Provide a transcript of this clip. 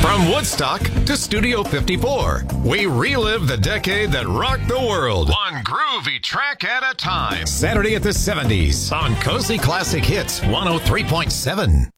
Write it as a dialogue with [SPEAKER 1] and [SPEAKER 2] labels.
[SPEAKER 1] From Woodstock to Studio 54, we relive the decade that rocked the world, one groovy track at a time. Saturday at the 70s on Cozy Classic Hits 103.7.